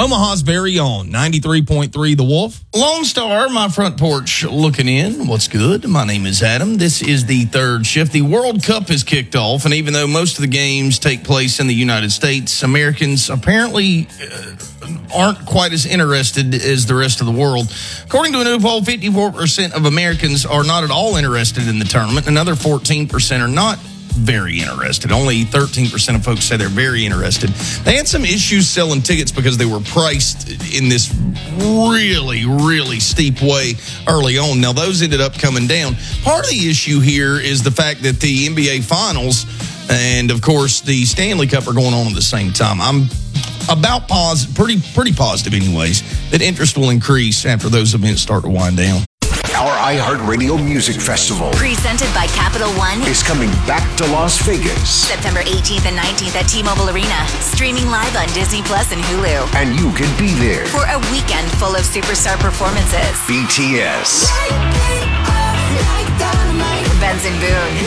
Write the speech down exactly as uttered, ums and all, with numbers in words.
Omaha's very own ninety-three point three The Wolf. Lone Star, my front porch looking in. What's good? My name is Adam. This is the third shift. The World Cup has kicked off, and even though most of the games take place in the United States, Americans apparently uh, aren't quite as interested as the rest of the world. According to a new poll, fifty-four percent of Americans are not at all interested in the tournament. Another fourteen percent are not very interested. Only thirteen percent of folks say they're very interested. They had some issues selling tickets because they were priced in this really, really steep way early on. Now, those ended up coming down. Part of the issue here is the fact that the N B A Finals and, of course, the Stanley Cup are going on at the same time. I'm about positive, pretty, pretty positive anyways, that interest will increase after those events start to wind down. Our iHeartRadio Music Festival, presented by Capital One, is coming back to Las Vegas. September eighteenth and nineteenth at T-Mobile Arena. Streaming live on Disney Plus and Hulu. And you can be there for a weekend full of superstar performances. B T S,